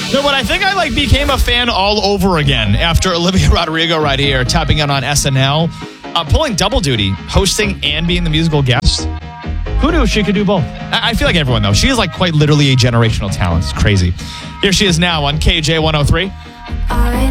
No, but I think I became a fan all over again after Olivia Rodrigo right here tapping out on SNL, pulling double duty, hosting and being the musical guest. Who knew she could do both? I feel like everyone, though. She is quite literally a generational talent. It's crazy. Here she is now on KJ 103.